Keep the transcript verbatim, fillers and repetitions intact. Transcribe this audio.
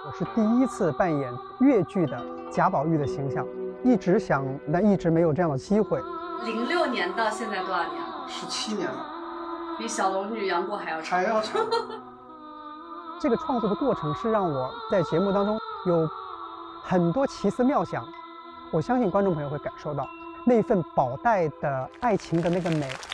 我是第一次扮演越剧的贾宝玉的形象，一直想，但一直没有这样的机会。 零六年到现在多少年了？ 十七年了， 比小龙女杨过还要长。 还要长。 这个创作的过程是让我在节目当中有很多奇思妙想，我相信观众朋友会感受到那份宝黛的爱情的那个美。